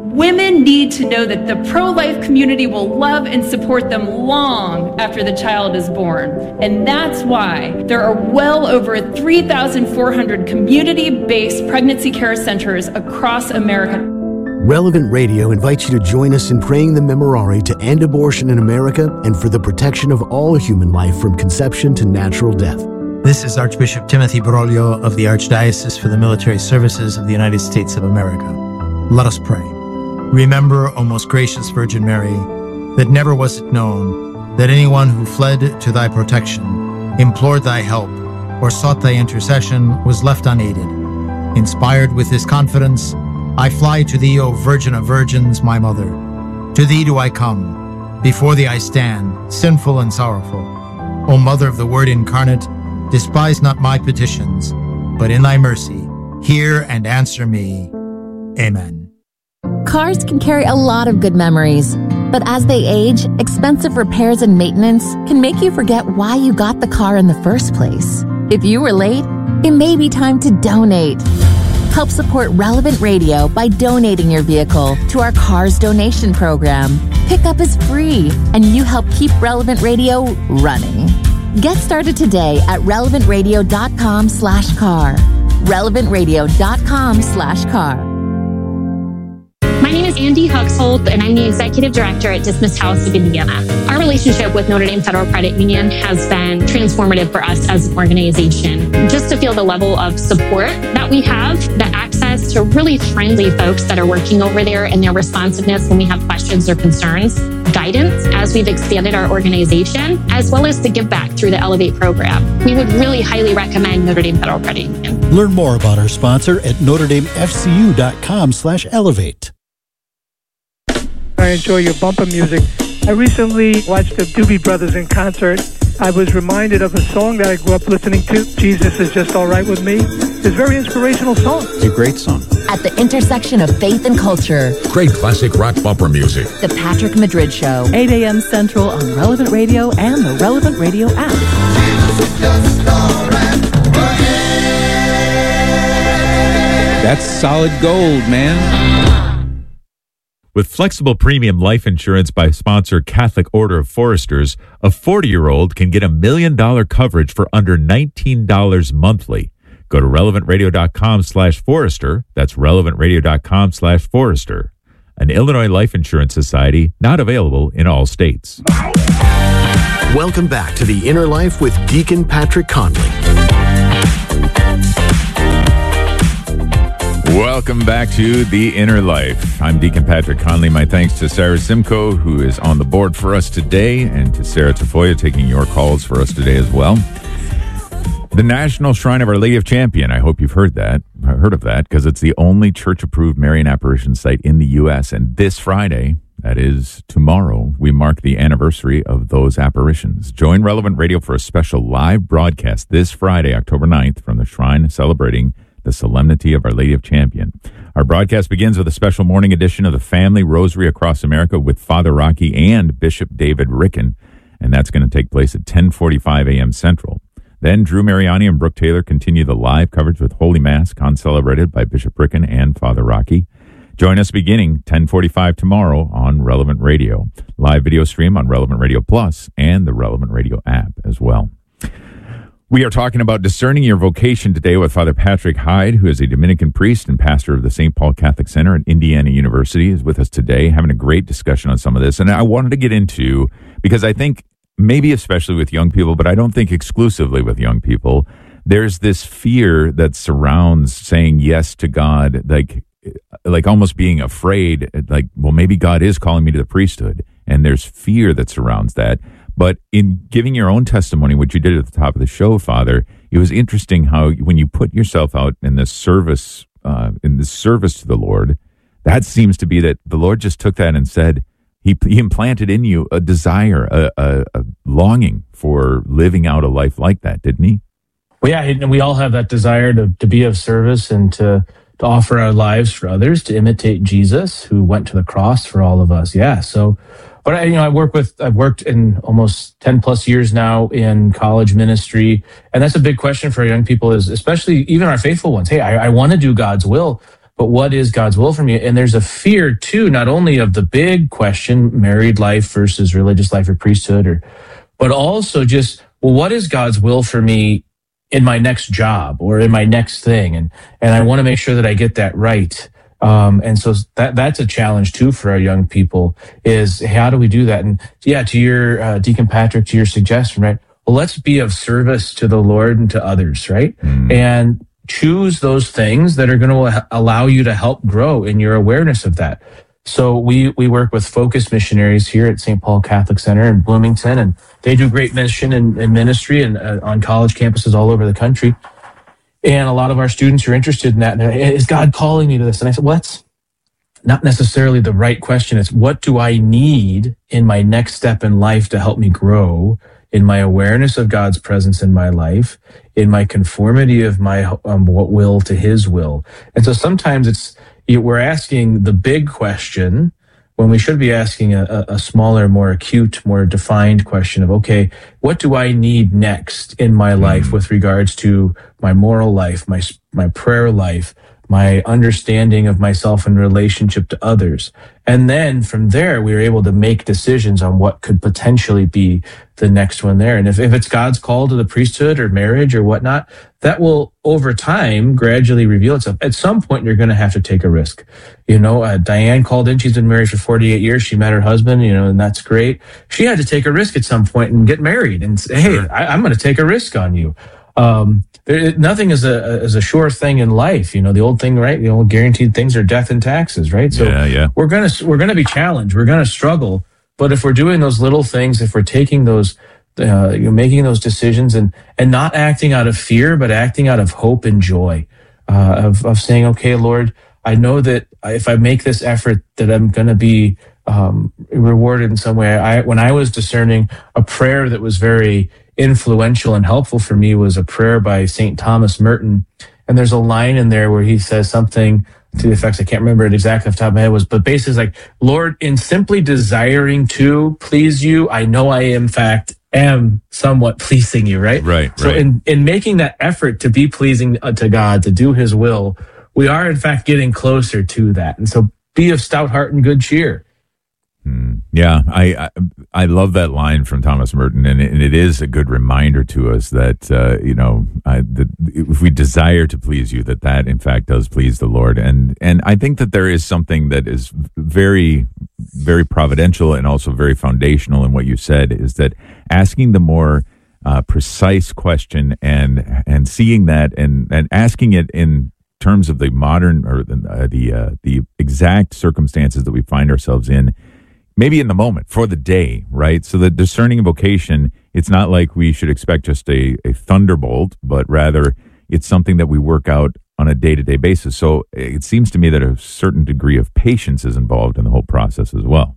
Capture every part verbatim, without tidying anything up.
Women need to know that the pro-life community will love and support them long after the child is born. And that's why there are well over three thousand four hundred community-based pregnancy care centers across America. Relevant Radio invites you to join us in praying the Memorare to end abortion in America and for the protection of all human life from conception to natural death. This is Archbishop Timothy Broglio of the Archdiocese for the Military Services of the United States of America. Let us pray. Remember, O most gracious Virgin Mary, that never was it known that anyone who fled to thy protection, implored thy help, or sought thy intercession was left unaided. Inspired with this confidence, I fly to thee, O Virgin of Virgins, my Mother. To thee do I come. Before thee I stand, sinful and sorrowful. O Mother of the Word incarnate, despise not my petitions, but in thy mercy, hear and answer me. Amen. Cars can carry a lot of good memories, but as they age, expensive repairs and maintenance can make you forget why you got the car in the first place. If you were late, it may be time to donate. Help support Relevant Radio by donating your vehicle to our Cars Donation Program. Pickup is free, and you help keep Relevant Radio running. Get started today at relevantradio.com slash car. relevantradio.com slash car. My name is Andy Huxhold, and I'm the Executive Director at Dismissed House of Indiana. Our relationship with Notre Dame Federal Credit Union has been transformative for us as an organization. Just to feel the level of support that we have, the access to really friendly folks that are working over there and their responsiveness when we have questions or concerns, guidance as we've expanded our organization, as well as the give back through the Elevate program. We would really highly recommend Notre Dame Federal Credit Union. Learn more about our sponsor at notredamefcu.com slash elevate. I enjoy your bumper music. I recently watched the Doobie Brothers in concert. I was reminded of a song that I grew up listening to, Jesus Is Just All Right With Me. It's a very inspirational song. It's a great song. At the intersection of faith and culture. Great classic rock bumper music. The Patrick Madrid Show. eight a.m. Central on Relevant Radio and the Relevant Radio app. Jesus is just all right with me. That's solid gold, man. With flexible premium life insurance by sponsor Catholic Order of Foresters, a forty-year-old can get a million-dollar coverage for under nineteen dollars monthly. Go to relevantradio.com slash Forester. That's relevantradio.com slash Forester. An Illinois Life Insurance Society, not available in all states. Welcome back to The Inner Life with Deacon Patrick Conley. Welcome back to The Inner Life. I'm Deacon Patrick Conley. My thanks to Sarah Simcoe, who is on the board for us today, and to Sarah Tafoya, taking your calls for us today as well. The National Shrine of Our Lady of Champion. I hope you've heard that, heard of that, because it's the only church-approved Marian apparition site in the U S. And this Friday, that is tomorrow, we mark the anniversary of those apparitions. Join Relevant Radio for a special live broadcast this Friday, October ninth, from the shrine celebrating the Solemnity of Our Lady of Champion. Our broadcast begins with a special morning edition of the Family Rosary Across America with Father Rocky and Bishop David Ricken, and that's going to take place at ten forty-five a.m. Central. Then Drew Mariani and Brooke Taylor continue the live coverage with Holy Mass, concelebrated by Bishop Ricken and Father Rocky. Join us beginning ten forty-five tomorrow on Relevant Radio. Live video stream on Relevant Radio Plus and the Relevant Radio app as well. We are talking about discerning your vocation today with Father Patrick Hyde, who is a Dominican priest and pastor of the Saint Paul Catholic Center at Indiana University, is with us today, having a great discussion on some of this. And I wanted to get into, because I think maybe especially with young people, but I don't think exclusively with young people, there's this fear that surrounds saying yes to God, like, like almost being afraid, like, well, maybe God is calling me to the priesthood. And there's fear that surrounds that. But in giving your own testimony, which you did at the top of the show, Father, it was interesting how when you put yourself out in this service, uh, in this service to the Lord, that seems to be that the Lord just took that and said, he, he implanted in you a desire, a, a, a longing for living out a life like that, didn't he? Well, yeah, and we all have that desire to, to be of service and to, to offer our lives for others, to imitate Jesus, who went to the cross for all of us. Yeah, so... But I, you know, I work with, I've worked in almost ten plus years now in college ministry. And that's a big question for young people is, especially even our faithful ones. Hey, I, I want to do God's will, but what is God's will for me? And there's a fear too, not only of the big question, married life versus religious life or priesthood, or, but also just, well, what is God's will for me in my next job or in my next thing? And, and I want to make sure that I get that right. Um, and so that, that's a challenge too for our young people, is how do we do that? And yeah, to your, uh, Deacon Patrick, to your suggestion, right? Well, let's be of service to the Lord and to others, right? Mm. And choose those things that are going to allow you to help grow in your awareness of that. So we, we work with Focus missionaries here at Saint Paul Catholic Center in Bloomington, and they do great mission and, and ministry and uh, on college campuses all over the country. And a lot of our students are interested in that. And, is God calling me to this? And I said, well, that's not necessarily the right question. It's, what do I need in my next step in life to help me grow in my awareness of God's presence in my life, in my conformity of my um, will to his will? And so sometimes it's, we're asking the big question when we should be asking a, a smaller, more acute, more defined question of, okay, what do I need next in my life with regards to my moral life, my, my prayer life, my understanding of myself in relationship to others? And then from there, we were able to make decisions on what could potentially be the next one there. And if, if it's God's call to the priesthood or marriage or whatnot, that will over time gradually reveal itself. At some point, you're going to have to take a risk. You know, uh, Diane called in. She's been married for forty-eight years. She met her husband, you know, and that's great. She had to take a risk at some point and get married and say, hey, I, I'm going to take a risk on you. Um, there, nothing is a is a sure thing in life. You know, the old thing, right? The old guaranteed things are death and taxes, right? So yeah, yeah. we're gonna we're gonna be challenged. We're gonna struggle. But if we're doing those little things, if we're taking those, uh, you know, making those decisions and and not acting out of fear, but acting out of hope and joy, uh, of of saying, okay, Lord, I know that if I make this effort, that I'm gonna be um, rewarded in some way. I when I was discerning, a prayer that was very influential and helpful for me was a prayer by Saint Thomas Merton. And there's a line in there where he says something to the effects, I can't remember it exactly off the top of my head, was, but basically it's like, Lord, in simply desiring to please you, I know I in fact am somewhat pleasing you, right? Right. So right. in, in making that effort to be pleasing to God, to do his will, we are in fact getting closer to that. And so be of stout heart and good cheer. Yeah, I, I I love that line from Thomas Merton, and it, and it is a good reminder to us that uh, you know I, that if we desire to please you, that that in fact does please the Lord, and and I think that there is something that is very very providential and also very foundational in what you said, is that asking the more uh, precise question and and seeing that and and asking it in terms of the modern or uh, the uh, the exact circumstances that we find ourselves in. Maybe in the moment, for the day, right? So the discerning vocation, it's not like we should expect just a, a thunderbolt, but rather it's something that we work out on a day-to-day basis. So it seems to me that a certain degree of patience is involved in the whole process as well.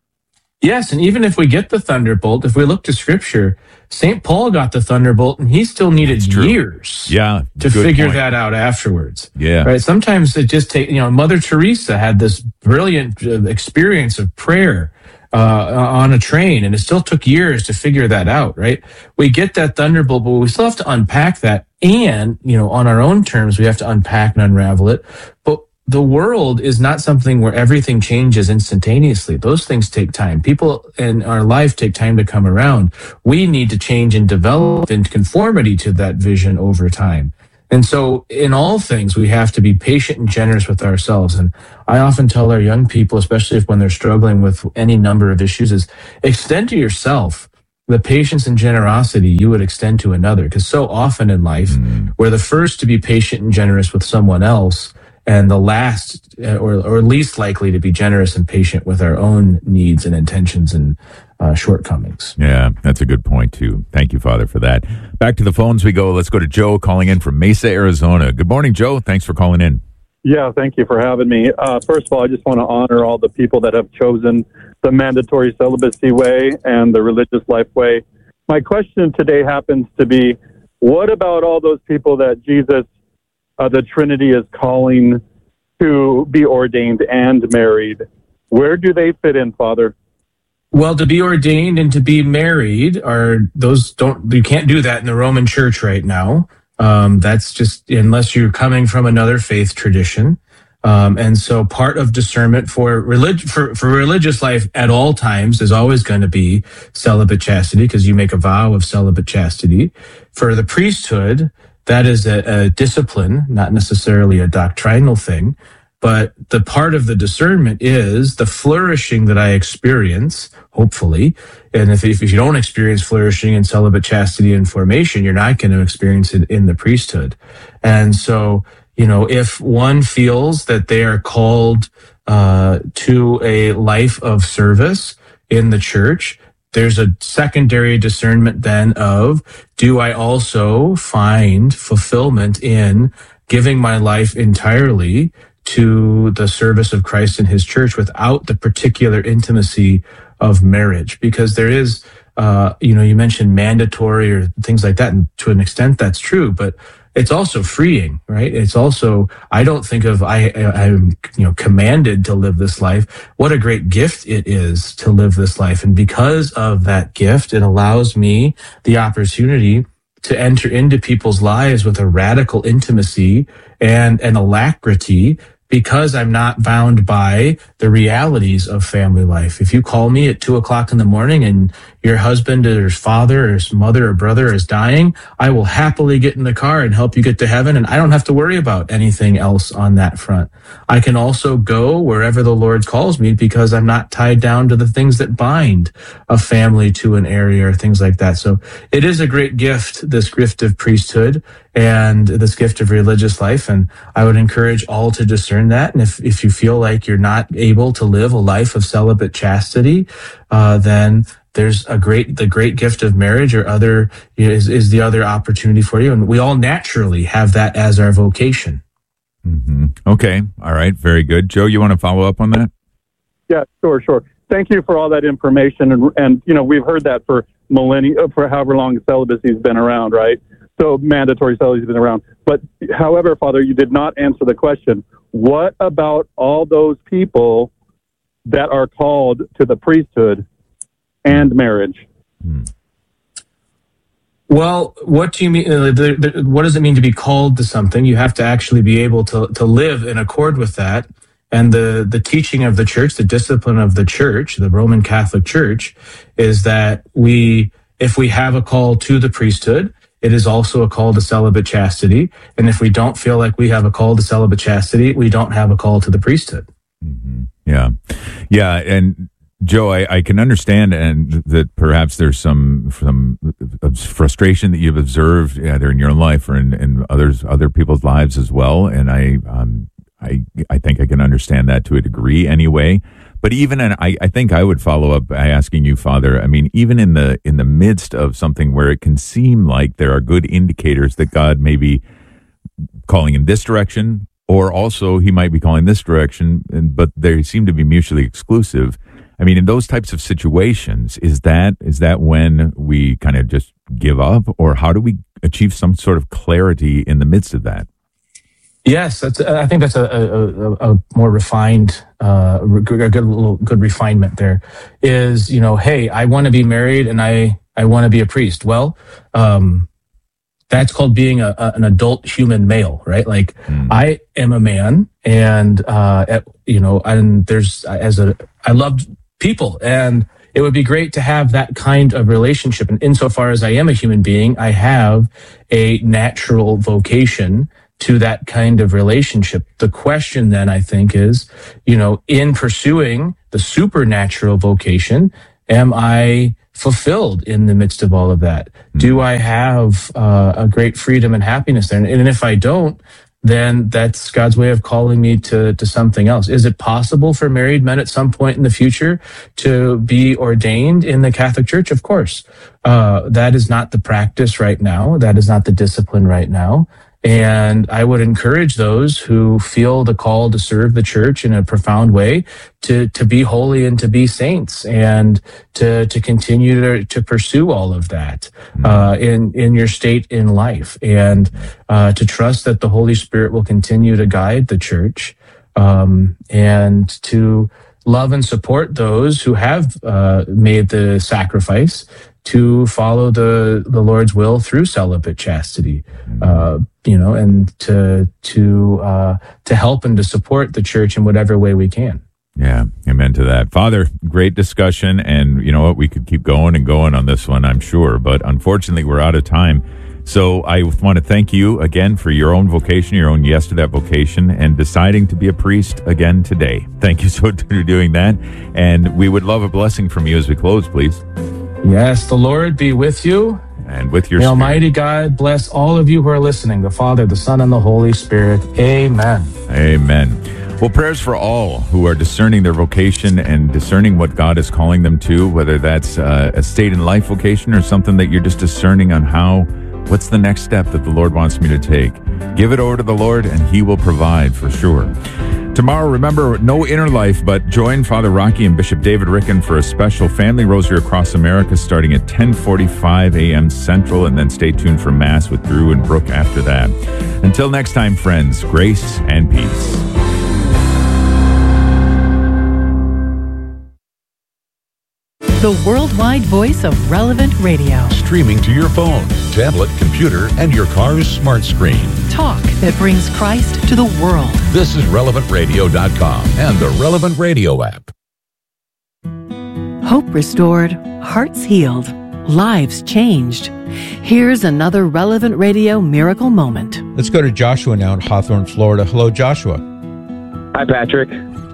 Yes, and even if we get the thunderbolt, if we look to Scripture, Saint Paul got the thunderbolt, and he still needed years yeah, to figure point. that out afterwards. Yeah. Right? Sometimes it just takes, you know, Mother Teresa had this brilliant experience of prayer uh, on a train, and it still took years to figure that out, right? We get that thunderbolt, but we still have to unpack that, and, you know, on our own terms, we have to unpack and unravel it. But the world is not something where everything changes instantaneously. Those things take time. People in our life take time to come around. We need to change and develop in conformity to that vision over time. And so in all things, we have to be patient and generous with ourselves. And I often tell our young people, especially if when they're struggling with any number of issues, is extend to yourself the patience and generosity you would extend to another. Because so often in life, mm. we're the first to be patient and generous with someone else, and the last or, or least likely to be generous and patient with our own needs and intentions and uh, shortcomings. Yeah, that's a good point, too. Thank you, Father, for that. Back to the phones we go. Let's go to Joe calling in from Mesa, Arizona. Good morning, Joe. Thanks for calling in. Yeah, thank you for having me. Uh, first of all, I just want to honor all the people that have chosen the mandatory celibacy way and the religious life way. My question today happens to be, what about all those people that Jesus Uh, the Trinity is calling to be ordained and married? Where do they fit in, Father? Well, to be ordained and to be married are those don't you can't do that in the Roman Church right now. Um, that's just unless you're coming from another faith tradition. Um, and so part of discernment for, relig- for, for religious life at all times is always going to be celibate chastity, because you make a vow of celibate chastity. For the priesthood, that is a, a discipline, not necessarily a doctrinal thing. But the part of the discernment is the flourishing that I experience, hopefully. And if, if you don't experience flourishing in celibate chastity and formation, you're not going to experience it in the priesthood. And so, you know, if one feels that they are called uh, to a life of service in the church, there's a secondary discernment then of, do I also find fulfillment in giving my life entirely to the service of Christ and his church without the particular intimacy of marriage? Because there is, uh, you know, you mentioned mandatory or things like that, and to an extent that's true, but it's also freeing, right? It's also, I don't think of, I, I'm, you know, commanded to live this life. What a great gift it is to live this life. And because of that gift, it allows me the opportunity to enter into people's lives with a radical intimacy and an alacrity, because I'm not bound by the realities of family life. If you call me at two o'clock in the morning and your husband or his father or his mother or brother is dying, I will happily get in the car and help you get to heaven, and I don't have to worry about anything else on that front. I can also go wherever the Lord calls me because I'm not tied down to the things that bind a family to an area or things like that. So it is a great gift, this gift of priesthood and this gift of religious life. And I would encourage all to discern that. And if, if you feel like you're not able to live a life of celibate chastity, uh, then there's a great, the great gift of marriage or other is, is the other opportunity for you. And we all naturally have that as our vocation. Mm-hmm. Okay. All right. Very good. Joe, you want to follow up on that? Yeah, sure, sure. Thank you for all that information. And, and you know, we've heard that for millennia, for however long celibacy has been around, right? So mandatory celibacy has been around. But however, Father, you did not answer the question. What about all those people that are called to the priesthood and marriage? Hmm. Well, what do you mean? Uh, the, the, what does it mean to be called to something? You have to actually be able to, to live in accord with that. And the, the teaching of the church, the discipline of the church, the Roman Catholic Church, is that we, if we have a call to the priesthood, it is also a call to celibate chastity. And if we don't feel like we have a call to celibate chastity, we don't have a call to the priesthood. Mm-hmm. Yeah. Yeah. And Joe, I, I can understand and that perhaps there's some some frustration that you've observed either in your own life or in, in others other people's lives as well. And I um I I think I can understand that to a degree anyway. But even in, I, I think I would follow up by asking you, Father, I mean, even in the in the midst of something where it can seem like there are good indicators that God may be calling in this direction, or also he might be calling this direction, and, but they seem to be mutually exclusive. I mean, in those types of situations, is that is that when we kind of just give up, or how do we achieve some sort of clarity in the midst of that? Yes, that's. I think that's a, a, a more refined, uh, a good little good refinement. There is, you know, hey, I want to be married and I I want to be a priest. Well, um, that's called being a, a, an adult human male, right? Like mm. I am a man, and uh, at, you know, and there's as a I loved people, and it would be great to have that kind of relationship. And insofar as I am a human being, I have a natural vocation to that kind of relationship. The question then, I think, is, you know, in pursuing the supernatural vocation, am I fulfilled in the midst of all of that? Mm-hmm. Do I have uh, a great freedom and happiness there? And, and if I don't, then that's God's way of calling me to, to something else. Is it possible for married men at some point in the future to be ordained in the Catholic Church? Of course. Uh, that is not the practice right now. That is not the discipline right now. And I would encourage those who feel the call to serve the church in a profound way to, to be holy and to be saints, and to, to continue to, to pursue all of that, uh, in, in your state in life, and, uh, to trust that the Holy Spirit will continue to guide the church, um, and to love and support those who have, uh, made the sacrifice to follow the, the Lord's will through celibate chastity, uh, you know, and to to uh, to help and to support the church in whatever way we can. Yeah, amen to that. Father, great discussion, and you know what? We could keep going and going on this one, I'm sure, but unfortunately we're out of time. So I want to thank you again for your own vocation, your own yes to that vocation, and deciding to be a priest again today. Thank you so much for doing that, and we would love a blessing from you as we close, please. Yes, the Lord be with you. And with your May spirit. Almighty God bless all of you who are listening, the Father, the Son, and the Holy Spirit. Amen. Amen. Well, prayers for all who are discerning their vocation and discerning what God is calling them to, whether that's uh, a state in life vocation or something that you're just discerning on how, what's the next step that the Lord wants me to take. Give it over to the Lord and He will provide for sure. Tomorrow, remember, no inner life, but join Father Rocky and Bishop David Ricken for a special Family Rosary Across America starting at ten forty-five a.m. Central, and then stay tuned for Mass with Drew and Brooke after that. Until next time, friends, grace and peace. The worldwide voice of Relevant Radio. Streaming to your phone, tablet, computer, and your car's smart screen. Talk that brings Christ to the world. This is relevant radio dot com and the Relevant Radio app. Hope restored, hearts healed, lives changed. Here's another Relevant Radio miracle moment. Let's go to Joshua now in Hawthorne, Florida. Hello, Joshua. Hi, Patrick.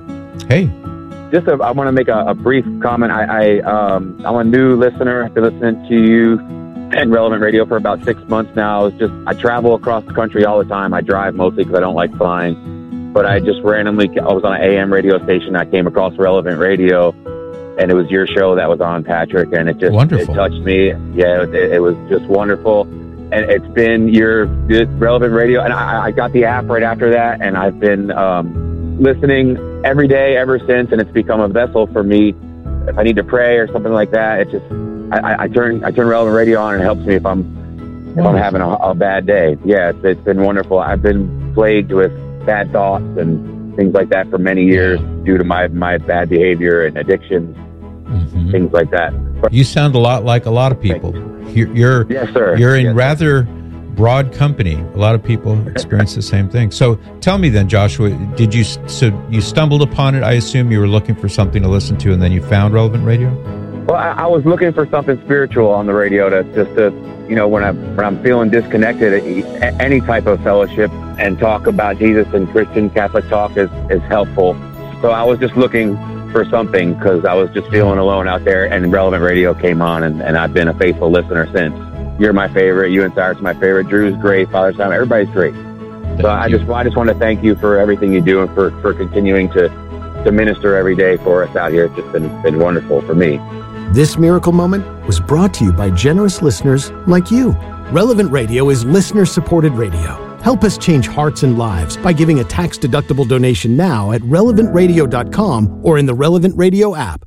Hey. Just a, I want to make a, a brief comment. I, I, um, I'm a new listener. I've been listening to you and Relevant Radio for about six months now. It's just I travel across the country all the time. I drive mostly because I don't like flying. But I just randomly, I was on an A M radio station. I came across Relevant Radio, and it was your show that was on, Patrick, and it just wonderful. It touched me. Yeah, it, it was just wonderful. And it's been your Relevant Radio, and I, I got the app right after that, and I've been um, listening every day ever since, and it's become a vessel for me. If I need to pray or something like that, it just I, I turn I turn Relevant Radio on, and it helps me if I'm if I'm having a, a bad day. Yeah, it's, it's been wonderful. I've been plagued with bad thoughts and things like that for many years due to my my bad behavior and addictions, mm-hmm. things like that. But, you sound a lot like a lot of people. You're, you're yes, sir. You're in yes, rather broad company. A lot of people experience the same thing. So tell me then, Joshua, did you so you stumbled upon it? I assume you were looking for something to listen to, and then you found Relevant Radio. Well, I, I was looking for something spiritual on the radio to just to, you know, when I'm when I'm feeling disconnected, any type of fellowship and talk about Jesus and Christian Catholic talk is is helpful. So I was just looking for something because I was just feeling alone out there, and Relevant Radio came on, and, and I've been a faithful listener since. You're my favorite. You and Cyrus are my favorite. Drew's great. Father Simon, everybody's great. Thank so I you. just I just want to thank you for everything you do and for, for continuing to, to minister every day for us out here. It's just been, been wonderful for me. This miracle moment was brought to you by generous listeners like you. Relevant Radio is listener-supported radio. Help us change hearts and lives by giving a tax-deductible donation now at relevant radio dot com or in the Relevant Radio app.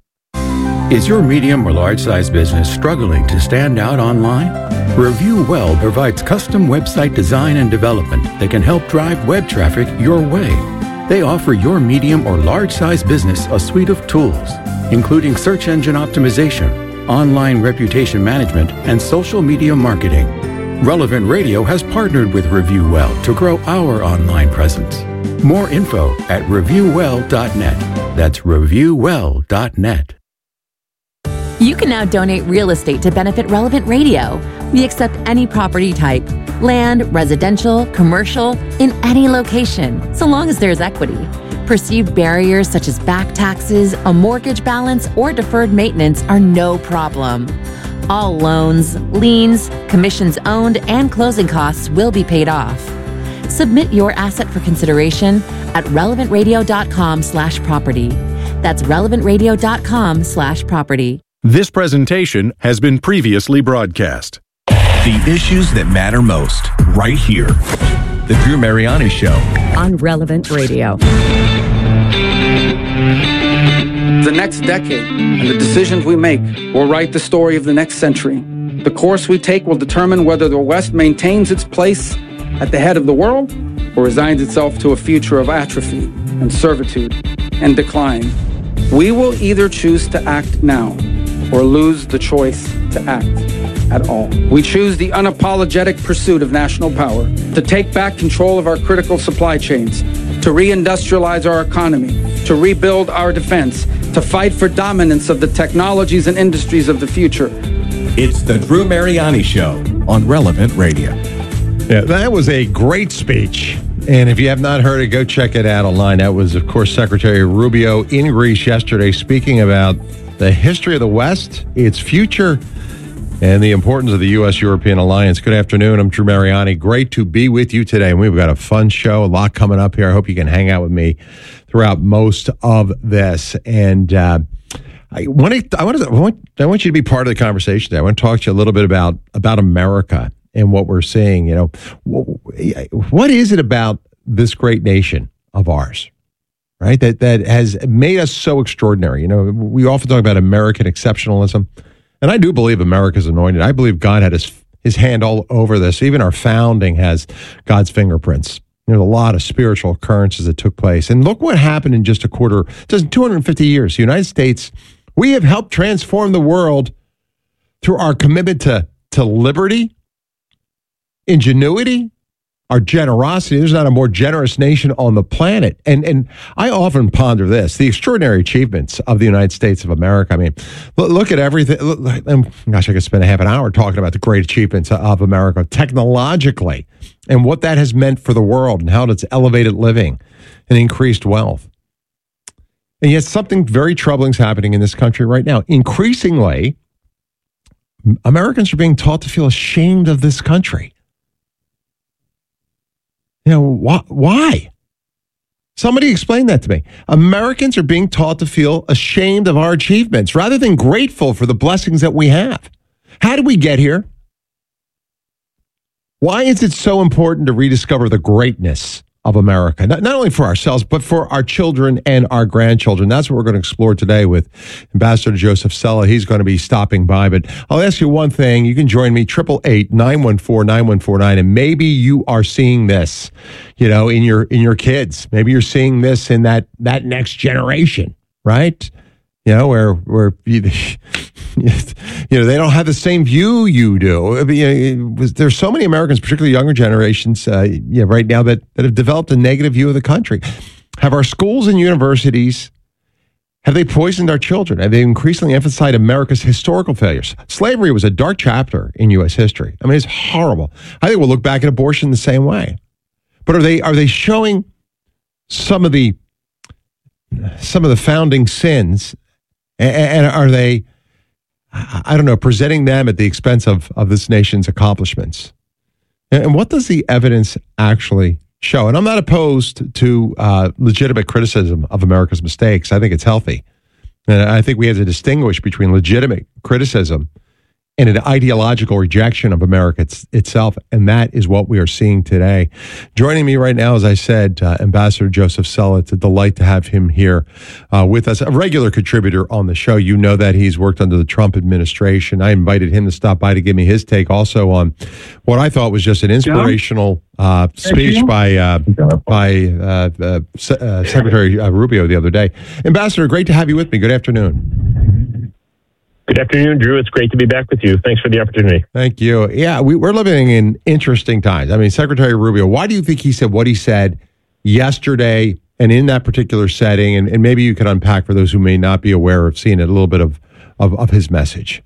Is your medium or large-size business struggling to stand out online? Review Well provides custom website design and development that can help drive web traffic your way. They offer your medium or large-size business a suite of tools, including search engine optimization, online reputation management, and social media marketing. Relevant Radio has partnered with Review Well to grow our online presence. More info at review well dot net. That's review well dot net. You can now donate real estate to benefit Relevant Radio. We accept any property type, land, residential, commercial, in any location, so long as there's equity. Perceived barriers such as back taxes, a mortgage balance, or deferred maintenance are no problem. All loans, liens, commissions owned, and closing costs will be paid off. Submit your asset for consideration at relevant radio dot com slash property. That's relevant radio dot com slash property. This presentation has been previously broadcast. The issues that matter most, right here. The Drew Mariani Show on Relevant Radio. The next decade and the decisions we make will write the story of the next century. The course we take will determine whether the West maintains its place at the head of the world or resigns itself to a future of atrophy and servitude and decline. We will either choose to act now or lose the choice to act at all. We choose the unapologetic pursuit of national power, to take back control of our critical supply chains, to reindustrialize our economy, to rebuild our defense, to fight for dominance of the technologies and industries of the future. It's the Drew Mariani Show on Relevant Radio. Yeah, that was a great speech. And if you have not heard it, go check it out online. That was, of course, Secretary Rubio in Greece yesterday speaking about the history of the West, its future, and the importance of the U S European alliance. Good afternoon. I'm Drew Mariani. Great to be with you today. And we've got a fun show, a lot coming up here. I hope you can hang out with me throughout most of this. And uh, I want to, I want to, I want, I want you to be part of the conversation today. I want to talk to you a little bit about, about America and what we're seeing. You know, what is it about this great nation of ours, right, that that has made us so extraordinary? You know, we often talk about American exceptionalism, and I do believe America's anointed. I believe God had his his hand all over this. Even our founding has God's fingerprints. There's a lot of spiritual occurrences that took place, and look what happened in just a quarter, just two hundred fifty years. The United States, we have helped transform the world through our commitment to to liberty, ingenuity, our generosity. There's not a more generous nation on the planet. And and I often ponder this, the extraordinary achievements of the United States of America. I mean, look, look at everything. Look, gosh, I could spend a half an hour talking about the great achievements of America technologically and what that has meant for the world and how it's elevated living and increased wealth. And yet something very troubling is happening in this country right now. Increasingly, Americans are being taught to feel ashamed of this country. You know, wh- why? Somebody explain that to me. Americans are being taught to feel ashamed of our achievements rather than grateful for the blessings that we have. How did we get here? Why is it so important to rediscover the greatness of America? Not, not only for ourselves, but for our children and our grandchildren. That's what we're going to explore today with Ambassador Joseph Cella. He's going to be stopping by. But I'll ask you one thing. You can join me, eight eight eight, nine one four, nine one four nine. And maybe you are seeing this, you know, in your in your kids. Maybe you're seeing this in that that next generation, right? You know, where where you, you know, they don't have the same view you do. I mean, you know, was, there's so many Americans, particularly younger generations, uh, you know, right now that, that have developed a negative view of the country. Have our schools and universities, have they poisoned our children? Have they increasingly emphasized America's historical failures? Slavery was a dark chapter in U S history. I mean, it's horrible. I think we'll look back at abortion the same way. But are they are they showing some of the some of the founding sins? And are they, I don't know, presenting them at the expense of, of this nation's accomplishments? And what does the evidence actually show? And I'm not opposed to uh, legitimate criticism of America's mistakes. I think it's healthy. And I think we have to distinguish between legitimate criticism and an ideological rejection of America it's, itself. And that is what we are seeing today. Joining me right now, as I said, uh, Ambassador Joseph Cella. It's a delight to have him here uh, with us, a regular contributor on the show. You know that he's worked under the Trump administration. I invited him to stop by to give me his take also on what I thought was just an inspirational uh, speech by uh, by uh, uh, Se- uh, Secretary uh, Rubio the other day. Ambassador, great to have you with me. Good afternoon. Good afternoon, Drew. It's great to be back with you. Thanks for the opportunity. Thank you. Yeah, we, we're living in interesting times. I mean, Secretary Rubio, why do you think he said what he said yesterday and in that particular setting? And, and maybe you could unpack for those who may not be aware of seeing it, a little bit of, of, of his message.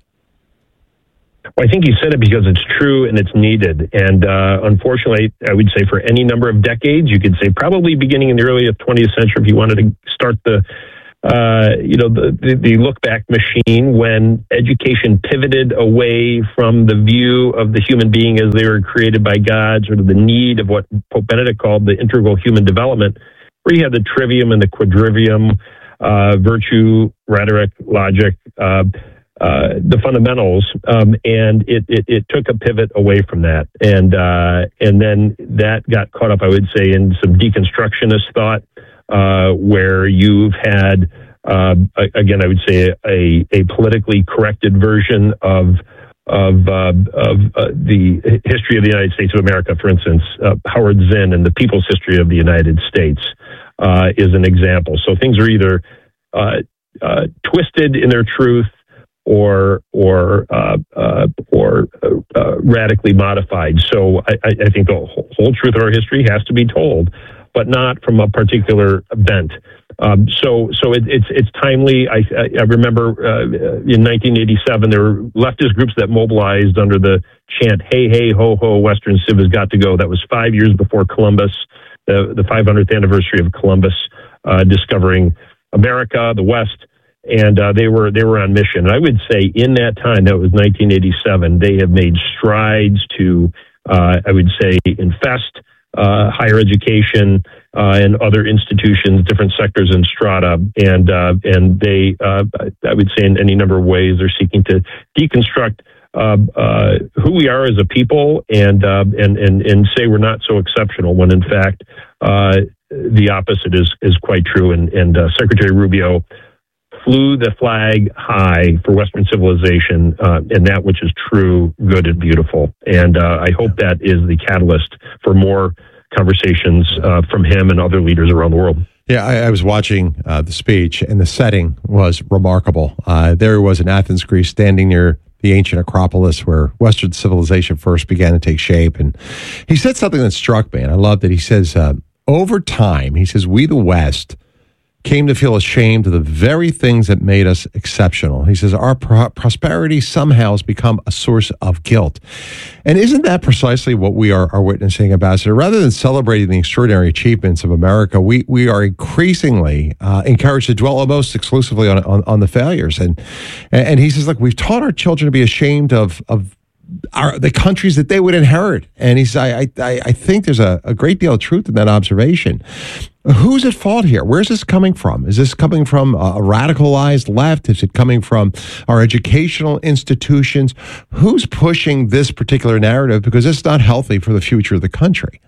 Well, I think he said it because it's true and it's needed. And uh, unfortunately, I would say for any number of decades, you could say probably beginning in the early twentieth century, if you wanted to start the Uh, you know, the, the, the look-back machine, when education pivoted away from the view of the human being as they were created by God, sort of the need of what Pope Benedict called the integral human development, where you had the trivium and the quadrivium, uh, virtue, rhetoric, logic, uh, uh, the fundamentals, um, and it, it, it took a pivot away from that. And, uh, and then that got caught up, I would say, in some deconstructionist thought, Uh, where you've had, uh, again, I would say a, a politically corrected version of of, uh, of uh, the history of the United States of America. For instance, uh, Howard Zinn and the People's History of the United States uh, is an example. So things are either uh, uh, twisted in their truth, or or uh, uh, or uh, radically modified. So I, I think the whole truth of our history has to be told, but not from a particular bent. Um, so so it, it's it's timely. I, I remember uh, in nineteen eighty-seven there were leftist groups that mobilized under the chant "Hey hey ho ho, Western Civ has got to go." That was five years before Columbus, the the five hundredth anniversary of Columbus uh, discovering America, the West. And uh, they were they were on mission. And I would say in that time, that was nineteen eighty-seven, they have made strides to, uh, I would say, infest uh, higher education uh, and other institutions, different sectors and strata. And uh, and they, uh, I would say, in any number of ways, they're seeking to deconstruct uh, uh, who we are as a people and uh, and and and say we're not so exceptional when in fact uh, the opposite is is quite true. And and uh, Secretary Rubio flew the flag high for Western civilization uh, and that which is true, good, and beautiful. And uh, I hope that is the catalyst for more conversations uh, from him and other leaders around the world. Yeah, I, I was watching uh, the speech, and the setting was remarkable. Uh, there he was in Athens, Greece, standing near the ancient Acropolis where Western civilization first began to take shape. And he said something that struck me, and I loved it. He says, uh, over time, he says, we the West came to feel ashamed of the very things that made us exceptional. He says, our pro- prosperity somehow has become a source of guilt. And isn't that precisely what we are, are witnessing, Ambassador? Rather than celebrating the extraordinary achievements of America, we we are increasingly uh, encouraged to dwell almost exclusively on, on, on the failures. And, and he says, look, we've taught our children to be ashamed of, of Our, the countries that they would inherit. And he says, I, I, I think there's a, a great deal of truth in that observation. Who's at fault here? Where's this coming from? Is this coming from a radicalized left? Is it coming from our educational institutions? Who's pushing this particular narrative? Because it's not healthy for the future of the country.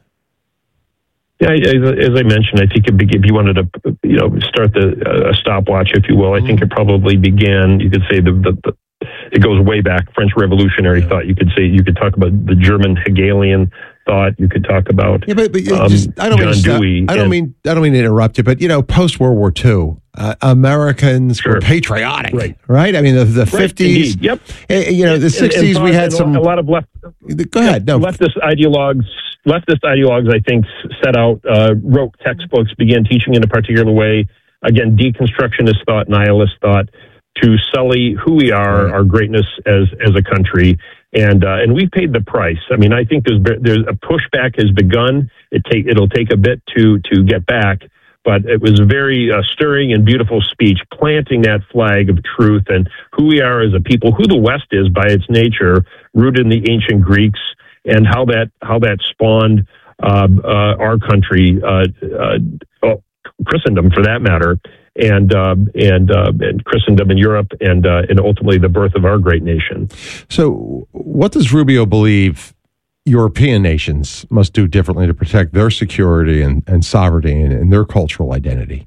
Yeah, as I mentioned, I think if you wanted to, you know, start the a stopwatch, if you will, I think it probably began. You could say the, the, the it goes way back. French Revolutionary thought. You could say you could talk about the German Hegelian thought. You could talk about yeah, but, but um, just, I don't John mean Dewey. I don't and, mean I don't mean to interrupt you, but you know, post World War Two, uh, Americans sure. were patriotic, right? Right. I mean, the the fifties. Right, yep. Uh, you know, the sixties. We had some a lot of left. Go ahead. No, leftist ideologues. Leftist ideologues, I think, set out, uh, wrote textbooks, began teaching in a particular way. Again, deconstructionist thought, nihilist thought, to sully who we are, right. our greatness as as a country, and uh, and we've paid the price. I mean, I think there's there's a pushback has begun. It take it'll take a bit to to get back, but it was a very uh, stirring and beautiful speech, planting that flag of truth and who we are as a people, who the West is by its nature, rooted in the ancient Greeks, and how that how that spawned uh, uh, our country, uh, uh, oh, Christendom for that matter. And uh, and uh, and Christendom in Europe, and uh, and ultimately the birth of our great nation. So, what does Rubio believe European nations must do differently to protect their security and, and sovereignty and, and their cultural identity?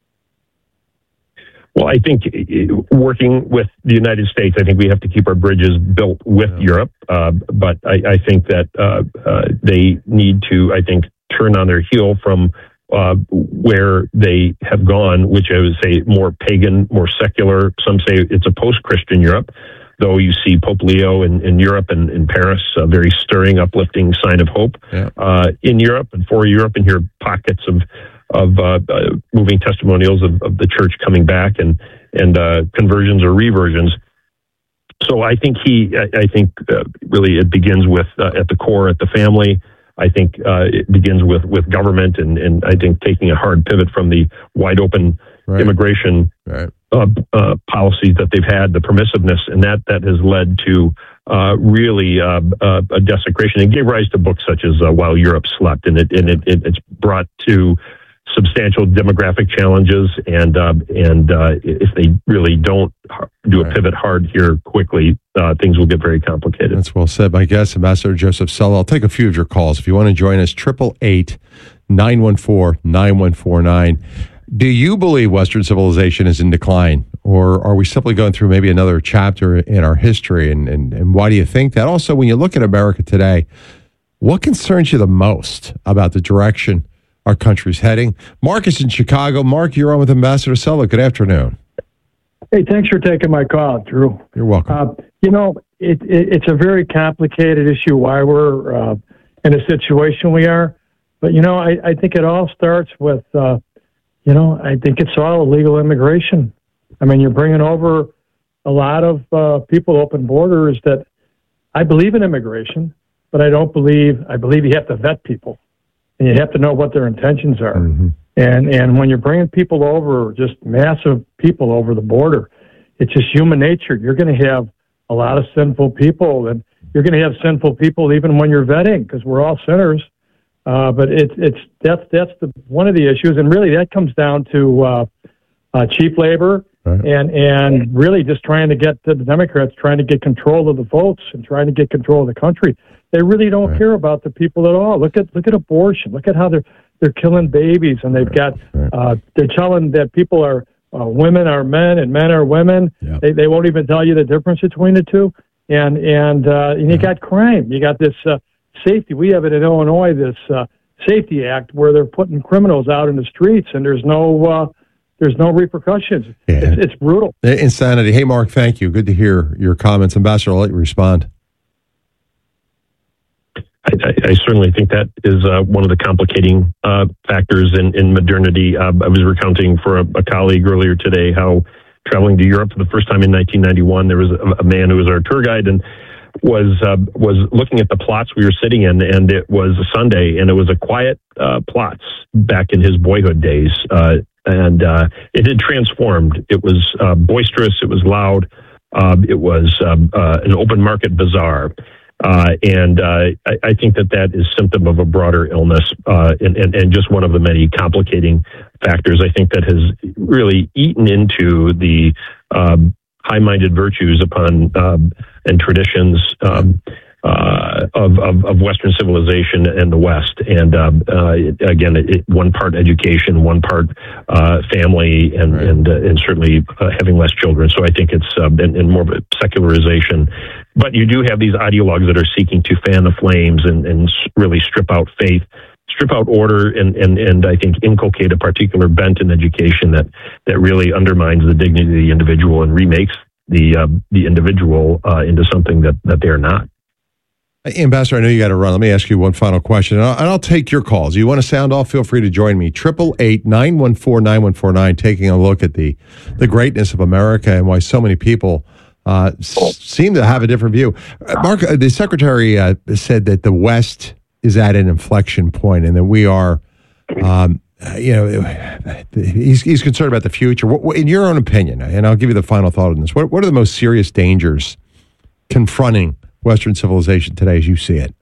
Well, I think working with the United States, I think we have to keep our bridges built with yeah. Europe. Uh, but I, I think that uh, uh, they need to, I think, turn on their heel from Uh, where they have gone, which I would say more pagan, more secular. Some say it's a post-Christian Europe, though you see Pope Leo in, in Europe and in Paris, a very stirring, uplifting sign of hope yeah. uh, in Europe and for Europe, and here pockets of of uh, uh, moving testimonials of, of the church coming back and and uh, conversions or reversions. So I think he, I, I think uh, really it begins with uh, at the core, at the family. I think uh, it begins with, with government and, and I think taking a hard pivot from the wide open right. immigration right. Uh, uh, policies that they've had, the permissiveness, and that that has led to uh, really uh, uh, a desecration. It gave rise to books such as uh, While Europe Slept, and it and it, it it's brought to substantial demographic challenges, and uh, and uh, if they really don't do a pivot hard here quickly, uh, things will get very complicated. That's well said. My guest, Ambassador Joseph Sella. I'll take a few of your calls. If you want to join us, triple eight, nine one four, nine one four nine. Do you believe Western civilization is in decline, or are we simply going through maybe another chapter in our history, and, and, and why do you think that? Also, when you look at America today, what concerns you the most about the direction our country's heading? Mark is in Chicago. Mark, you're on with Ambassador Sella. Good afternoon. Hey, thanks for taking my call, Drew. You're welcome. Uh, you know, it, it, it's a very complicated issue why we're uh, in a situation we are. But, you know, I, I think it all starts with, uh, you know, I think it's all illegal immigration. I mean, you're bringing over a lot of uh, people, open borders that I believe in immigration, but I don't believe, I believe you have to vet people and you have to know what their intentions are. Mm-hmm. And and when you're bringing people over, just massive people over the border, it's just human nature. You're going to have a lot of sinful people, and you're going to have sinful people even when you're vetting, because we're all sinners. Uh, but it's it's that's that's the one of the issues, and really that comes down to uh, uh, cheap labor right. and and really just trying to get the Democrats trying to get control of the votes and trying to get control of the country. They really don't right. care about the people at all. Look at look at abortion. Look at how they're they're killing babies, and they've got uh, they're telling that people are uh, women are men and men are women. Yep. They they won't even tell you the difference between the two. And and uh, and you got crime. You got this uh, safety. We have it in Illinois. This uh, Safety Act where they're putting criminals out in the streets, and there's no uh, there's no repercussions. Yeah. It's, it's brutal. Insanity. Hey, Mark, thank you. Good to hear your comments. Ambassador, I'll let you respond. I, I, I certainly think that is uh, one of the complicating uh, factors in, in modernity. Uh, I was recounting for a, a colleague earlier today how traveling to Europe for the first time in nineteen ninety-one, there was a, a man who was our tour guide and was uh, was looking at the plots we were sitting in, and it was a Sunday, and it was a quiet uh, plots back in his boyhood days, uh, and uh, it had transformed. It was uh, boisterous, it was loud, uh, it was um, uh, an open market bazaar. Uh, and uh, I, I think that that is symptom of a broader illness, uh, and, and, and just one of the many complicating factors, I think, that has really eaten into the um, high-minded virtues upon um, and traditions um, uh, of, of, of Western civilization and the West. And um, uh, again, it, it, one part education, one part uh, family, and right. and, uh, and certainly uh, having less children. So I think it's uh, and, and more of a secularization. But you do have these ideologues that are seeking to fan the flames and, and really strip out faith, strip out order, and, and, and I think inculcate a particular bent in education that, that really undermines the dignity of the individual and remakes the uh, the individual uh, into something that, that they are not. Ambassador, I know you got to run. Let me ask you one final question, and I'll, and I'll take your calls. You want to sound off, feel free to join me. eight eight eight, nine one four, nine one four nine, taking a look at the, the greatness of America and why so many people uh, s- seem to have a different view. Uh, Mark, uh, the Secretary uh, said that the West is at an inflection point and that we are, um, you know, he's, he's concerned about the future. What, what, in your own opinion, and I'll give you the final thought on this, what, what are the most serious dangers confronting Western civilization today as you see it?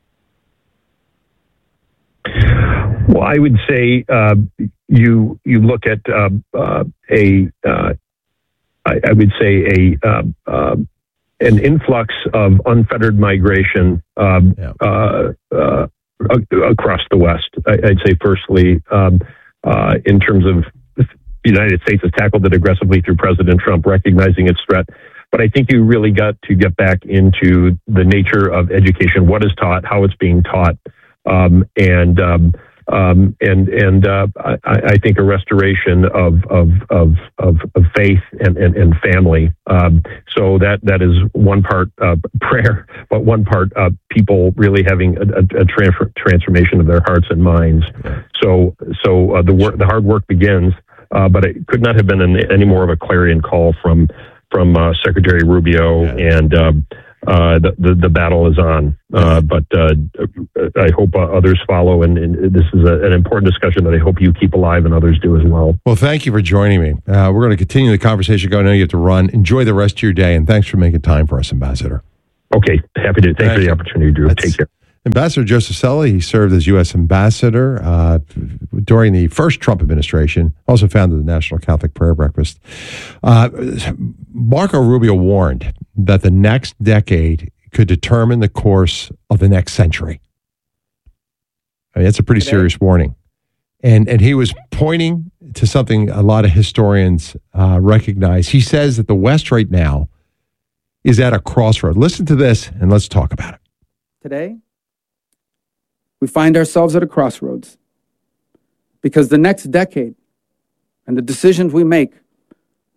Well, I would say uh, you you look at uh, uh, a uh, I, I would say a uh, uh, an influx of unfettered migration um, yeah. uh, uh, across the West. I, I'd say firstly, um, uh, in terms of the United States has tackled it aggressively through President Trump, recognizing its threat. But I think you really got to get back into the nature of education, what is taught, how it's being taught, um, and um, um, and and uh, I, I think a restoration of of of of, of faith and, and, and family. Um, so that that is one part uh, prayer, but one part uh, people really having a, a, a transfer, transformation of their hearts and minds. So so uh, the work, the hard work begins, uh, but it could not have been an, any more of a clarion call from. from uh, Secretary Rubio, yeah. and uh, uh, the, the the battle is on. Uh, but uh, I hope uh, others follow, and, and this is a, an important discussion that I hope you keep alive and others do as well. Well, thank you for joining me. Uh, we're going to continue the conversation. Go. I know you have to run. Enjoy the rest of your day, and thanks for making time for us, Ambassador. Okay, happy to. Thanks thank for the you. opportunity, Drew. That's, Take care. Ambassador Joseph Cella, he served as U S ambassador uh, during the first Trump administration, also founded the National Catholic Prayer Breakfast. Uh, Marco Rubio warned that the next decade could determine the course of the next century. I mean, that's a pretty Today. serious warning. And, and he was pointing to something a lot of historians uh, recognize. He says that the West right now is at a crossroad. Listen to this, and let's talk about it. Today, we find ourselves at a crossroads because the next decade and the decisions we make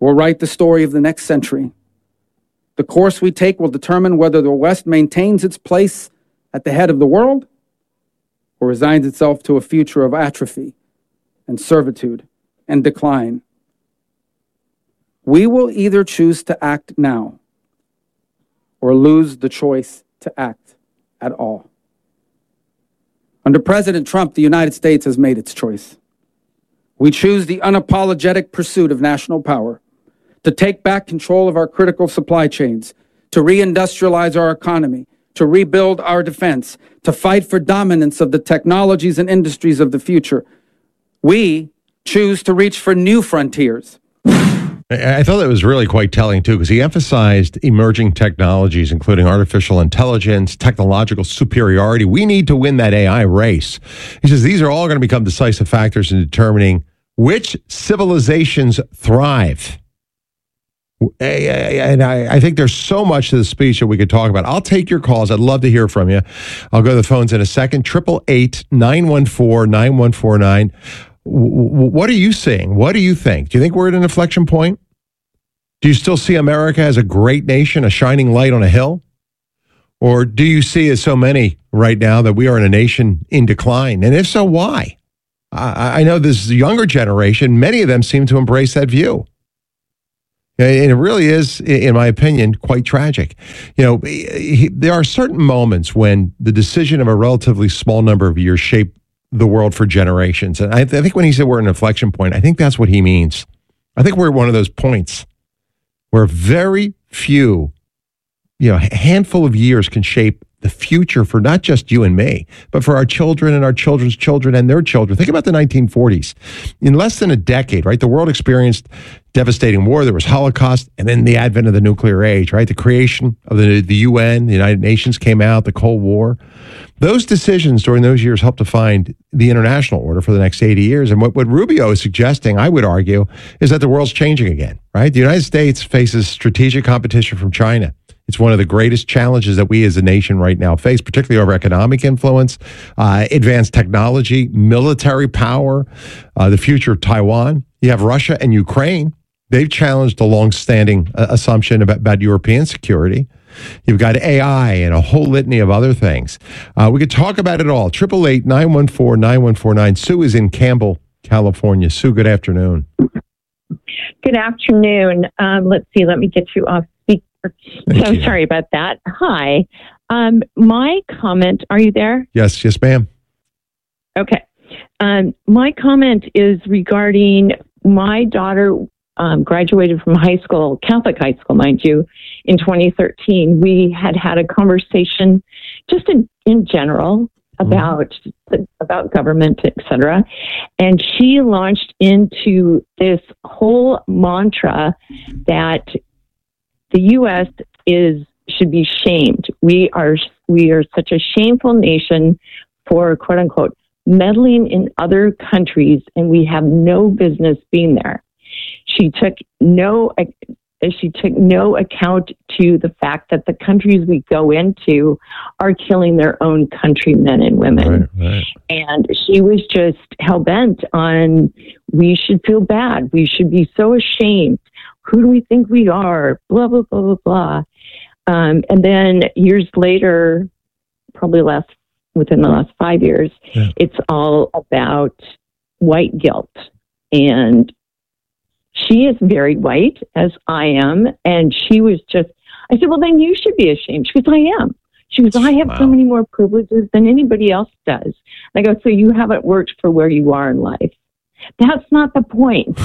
will write the story of the next century. The course we take will determine whether the West maintains its place at the head of the world or resigns itself to a future of atrophy and servitude and decline. We will either choose to act now or lose the choice to act at all. Under President Trump, the United States has made its choice. We choose the unapologetic pursuit of national power, to take back control of our critical supply chains, to reindustrialize our economy, to rebuild our defense, to fight for dominance of the technologies and industries of the future. We choose to reach for new frontiers. I thought that was really quite telling, too, because he emphasized emerging technologies, including artificial intelligence, technological superiority. We need to win that A I race. He says these are all going to become decisive factors in determining which civilizations thrive. And I think there's so much to the speech that we could talk about. I'll take your calls. I'd love to hear from you. I'll go to the phones in a second. triple eight, nine one four, nine one four nine. What are you seeing? What do you think? Do you think we're at an inflection point? Do you still see America as a great nation, a shining light on a hill? Or do you see, as so many right now, that we are in a nation in decline? And if so, why? I, I know this younger generation, many of them seem to embrace that view. And it really is, in my opinion, quite tragic. You know, he, there are certain moments when the decision of a relatively small number of years shape the world for generations. And I, th- I think when he said we're at an inflection point, I think that's what he means. I think we're at one of those points where very few, you know, a handful of years can shape the future for not just you and me, but for our children and our children's children and their children. Think about the nineteen forties. In less than a decade, right, the world experienced devastating war. There was Holocaust, and then the advent of the nuclear age, right? The creation of the, the U N, the United Nations came out, the Cold War. Those decisions during those years helped define the international order for the next eighty years. And what, what Rubio is suggesting, I would argue, is that the world's changing again, right? The United States faces strategic competition from China. It's one of the greatest challenges that we as a nation right now face, particularly over economic influence, uh, advanced technology, military power, uh, the future of Taiwan. You have Russia and Ukraine. They've challenged a longstanding uh, assumption about, about European security. You've got A I and a whole litany of other things. Uh, we could talk about it all. triple eight, nine one four, nine one four nine. Sue is in Campbell, California. Sue, good afternoon. Good afternoon. Um, let's see. Let me get you off speaker. Thank so you. Sorry about that. Hi. Um, my comment, are you there? Yes, yes, ma'am. Okay. Um, my comment is regarding my daughter um, graduated from high school, Catholic high school, mind you, in twenty thirteen. We had had a conversation just in, in general about mm-hmm. about government, et cetera. And she launched into this whole mantra that the U S is should be shamed. We are we are such a shameful nation for, quote unquote, meddling in other countries, and we have no business being there. She took no she took no account to the fact that the countries we go into are killing their own countrymen and women. Right, right. And she was just hell-bent on, we should feel bad. We should be so ashamed. Who do we think we are? Blah, blah, blah, blah, blah. Um, and then years later, probably last within the last five years, yeah. It's all about white guilt. And she is very white, as I am. And she was just, I said, well, then you should be ashamed. She goes, I am. She goes, I have wow. so many more privileges than anybody else does. And I go, so you haven't worked for where you are in life. That's not the point.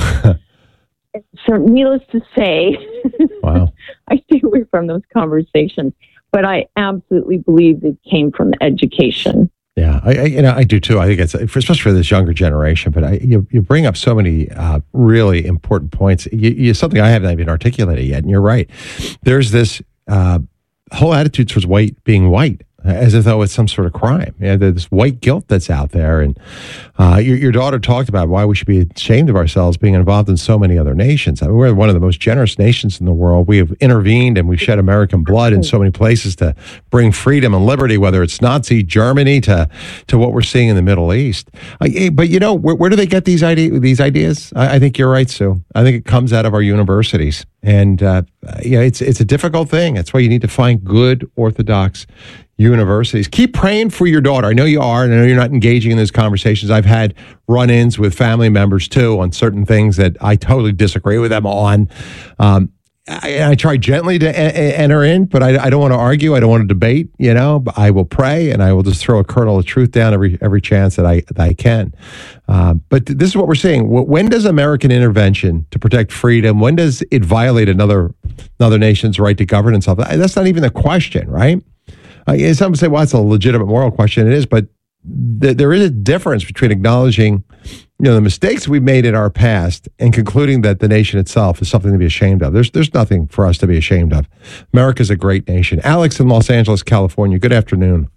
So needless to say, wow. I stay away from those conversations. But I absolutely believe it came from education. Yeah, I, I, you know, I do too. I think it's, especially for this younger generation, but I, you, you bring up so many uh, really important points. You, you, something I haven't even articulated yet, and you're right. There's this uh, whole attitude towards white being white. as if though it's some sort of crime. Yeah, this white guilt that's out there. And uh, your, your daughter talked about why we should be ashamed of ourselves being involved in so many other nations. I mean, we're one of the most generous nations in the world. We have intervened and we've shed American blood in so many places to bring freedom and liberty, whether it's Nazi Germany to to what we're seeing in the Middle East. Uh, but, you know, where, where do they get these, idea, these ideas? I, I think you're right, Sue. I think it comes out of our universities. And, uh, yeah, it's, it's a difficult thing. That's why you need to find good Orthodox universities. Keep praying for your daughter. I know you are, and I know you're not engaging in those conversations. I've had run-ins with family members, too, on certain things that I totally disagree with them on. Um, I, I try gently to e- enter in, but I, I don't want to argue. I don't want to debate, you know. But I will pray, and I will just throw a kernel of truth down every every chance that I that I can. Uh, but th- this is what we're seeing. When does American intervention to protect freedom, when does it violate another another nation's right to govern and stuff? That's not even a question, right? Uh, some say, well, it's a legitimate moral question. It is, but th- there is a difference between acknowledging, you know, the mistakes we've made in our past and concluding that the nation itself is something to be ashamed of. There's there's nothing for us to be ashamed of. America's a great nation. Alex in Los Angeles, California. Good afternoon.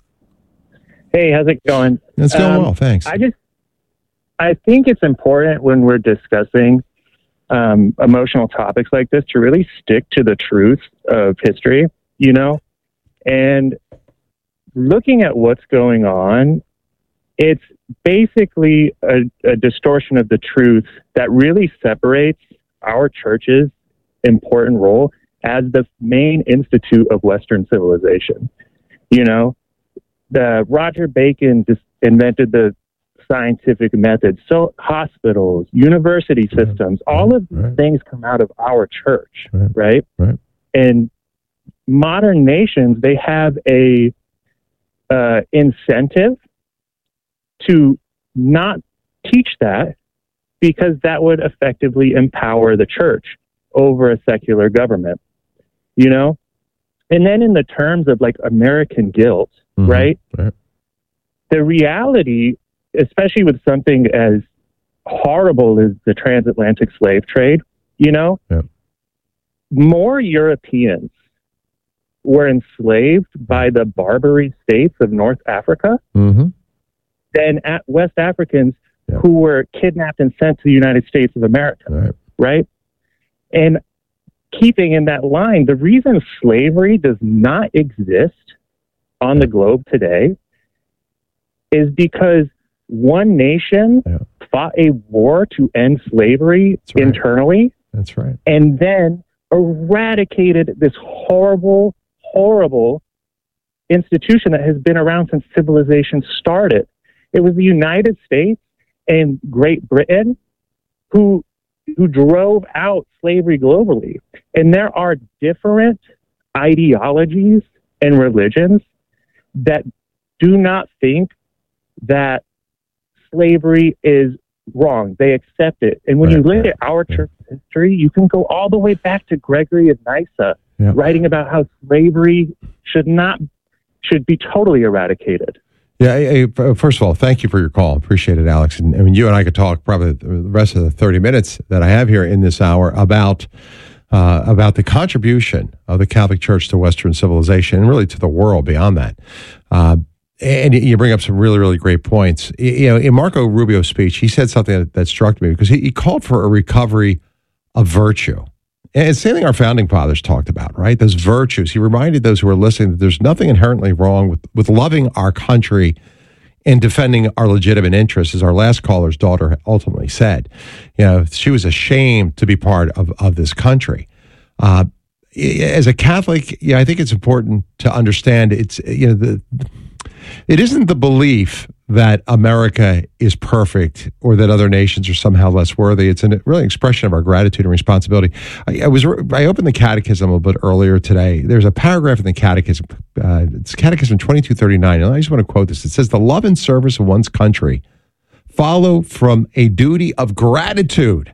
Hey, how's it going? It's going um, well, thanks. I just, I think it's important when we're discussing um, emotional topics like this to really stick to the truth of history, you know, and looking at what's going on, it's basically a, a distortion of the truth that really separates our church's important role as the main institute of Western civilization. You know, the Roger Bacon just invented the scientific method. So hospitals, university systems, all of these right. things come out of our church, right? right? right. And modern nations, they have a uh, incentive to not teach that because that would effectively empower the church over a secular government, you know? And then in the terms of like American guilt, mm-hmm. right? right? The reality, especially with something as horrible as the transatlantic slave trade, you know, yeah. more Europeans were enslaved by the Barbary states of North Africa mm-hmm. than at West Africans yeah. who were kidnapped and sent to the United States of America, right? right? And keeping in that line, the reason slavery does not exist on the globe today is because one nation yeah. fought a war to end slavery That's right. internally. That's right. And then eradicated this horrible, horrible institution that has been around since civilization started. It was the United States and Great Britain who who drove out slavery globally. And there are different ideologies and religions that do not think that slavery is wrong. They accept it. And when right. you look at our church history, you can go all the way back to Gregory of Nyssa, yeah. writing about how slavery should not should be totally eradicated. Yeah. Hey, first of all, thank you for your call. Appreciate it, Alex. And I mean, you and I could talk probably the rest of the thirty minutes that I have here in this hour about uh, about the contribution of the Catholic Church to Western civilization and really to the world beyond that. Uh, and you bring up some really, really great points. You know, in Marco Rubio's speech, he said something that, that struck me because he, he called for a recovery of virtue. And it's the same thing our founding fathers talked about, right? Those virtues. He reminded those who were listening that there's nothing inherently wrong with, with loving our country and defending our legitimate interests, as our last caller's daughter ultimately said. You know, she was ashamed to be part of, of this country. Uh, as a Catholic, yeah, I think it's important to understand it's, you know, the it isn't the belief that America is perfect or that other nations are somehow less worthy. It's a really expression of our gratitude and responsibility. I, I was I opened the Catechism a little bit earlier today. There's a paragraph in the Catechism. Uh, it's Catechism twenty-two thirty-nine. And I just want to quote this. It says, "The love and service of one's country follow from a duty of gratitude,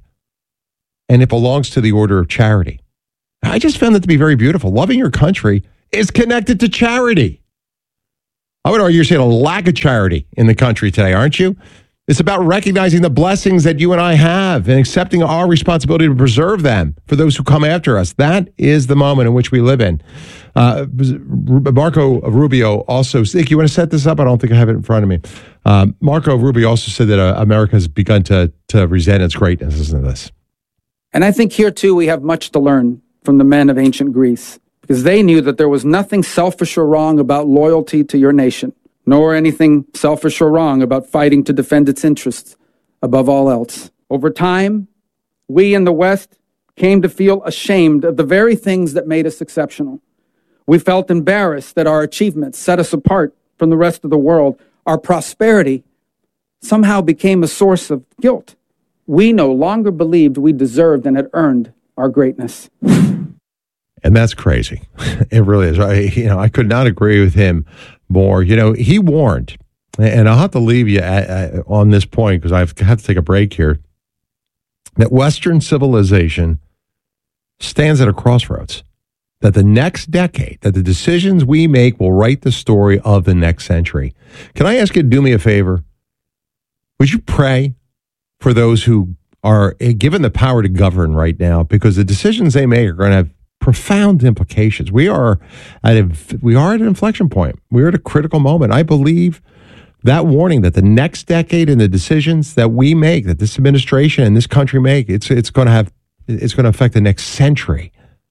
and it belongs to the order of charity." I just found that to be very beautiful. Loving your country is connected to charity. I would argue you're seeing a lack of charity in the country today, aren't you? It's about recognizing the blessings that you and I have and accepting our responsibility to preserve them for those who come after us. That is the moment in which we live in. Uh, Marco Rubio also, Nick, you want to set this up? I don't think I have it in front of me. Um, Marco Rubio also said that uh, America has begun to, to resent its greatness, isn't this? And I think here, too, we have much to learn from the men of ancient Greece, because they knew that there was nothing selfish or wrong about loyalty to your nation, nor anything selfish or wrong about fighting to defend its interests above all else. Over time, we in the West came to feel ashamed of the very things that made us exceptional. We felt embarrassed that our achievements set us apart from the rest of the world. Our prosperity somehow became a source of guilt. We no longer believed we deserved and had earned our greatness. And that's crazy. It really is. I, you know, I could not agree with him more. You know, he warned, and I'll have to leave you at, at, on this point because I have to take a break here, that Western civilization stands at a crossroads, that the next decade, that the decisions we make will write the story of the next century. Can I ask you to do me a favor? Would you pray for those who are given the power to govern right now, because the decisions they make are going to have profound implications. We are at a we are at an inflection point. We're at a critical moment. I believe that warning that the next decade and the decisions that we make, that this administration and this country make, it's it's going to have it's going to affect the next century.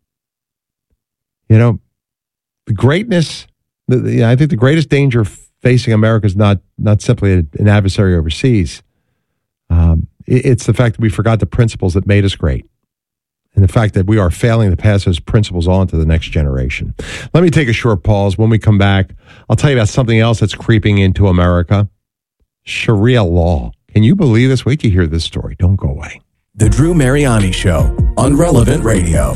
You know, the greatness. The, the, I think the greatest danger facing America is not not simply an adversary overseas. Um, it, it's the fact that we forgot the principles that made us great. And the fact that we are failing to pass those principles on to the next generation. Let me take a short pause. When we come back, I'll tell you about something else that's creeping into America. Sharia law. Can you believe this? Wait till you hear this story. Don't go away. The Drew Mariani Show on Relevant Radio.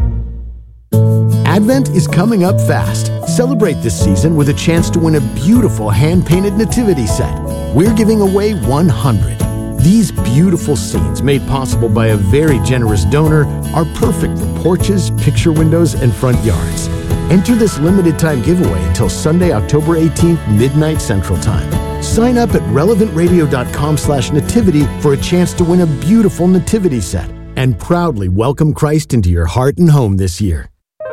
Advent is coming up fast. Celebrate this season with a chance to win a beautiful hand-painted nativity set. We're giving away one hundred. These beautiful scenes, made possible by a very generous donor, are perfect for porches, picture windows, and front yards. Enter this limited-time giveaway until Sunday, October eighteenth, midnight Central Time. Sign up at relevant radio dot com slash nativity for a chance to win a beautiful nativity set and proudly welcome Christ into your heart and home this year.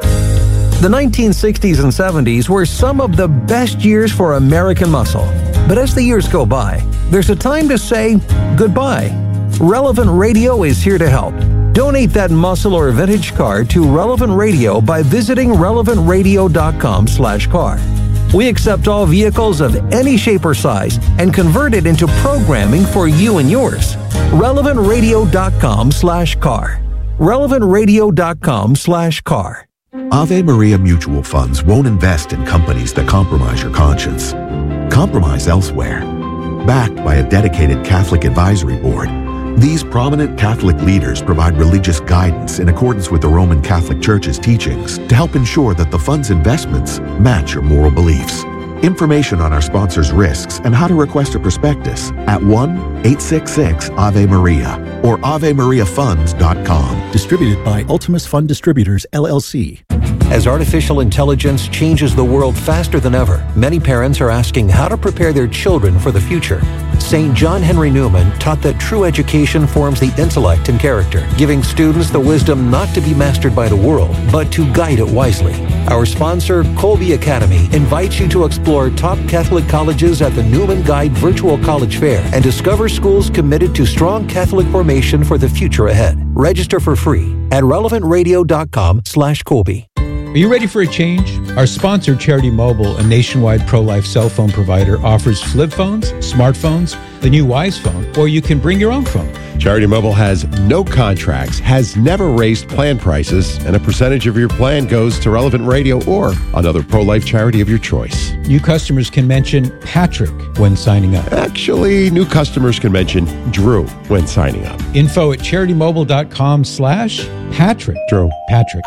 The nineteen sixties and seventies were some of the best years for American muscle. But as the years go by, there's a time to say goodbye. Relevant Radio is here to help. Donate that muscle or vintage car to Relevant Radio by visiting relevant radio dot com slash car. We accept all vehicles of any shape or size and convert it into programming for you and yours. relevant radio dot com slash car. relevant radio dot com slash car. Ave Maria Mutual Funds won't invest in companies that compromise your conscience. Compromise elsewhere. Backed by a dedicated Catholic advisory board, these prominent Catholic leaders provide religious guidance in accordance with the Roman Catholic Church's teachings to help ensure that the fund's investments match your moral beliefs. Information on our sponsors' risks and how to request a prospectus at one eight six six Ave Maria or ave maria funds dot com. Distributed by Ultimus Fund Distributors, L L C. As artificial intelligence changes the world faster than ever, many parents are asking how to prepare their children for the future. Saint John Henry Newman taught that true education forms the intellect and character, giving students the wisdom not to be mastered by the world, but to guide it wisely. Our sponsor, Colby Academy, invites you to explore top Catholic colleges at the Newman Guide Virtual College Fair and discover schools committed to strong Catholic formation for the future ahead. Register for free at relevant radio dot com slash Colby. Are you ready for a change? Our sponsor, Charity Mobile, a nationwide pro-life cell phone provider, offers flip phones, smartphones, the new Wise phone, or you can bring your own phone. Charity Mobile has no contracts, has never raised plan prices, and a percentage of your plan goes to Relevant Radio or another pro-life charity of your choice. New customers can mention Patrick when signing up. Actually, new customers can mention Drew when signing up. Info at charity mobile dot com slash Patrick. Drew. Patrick.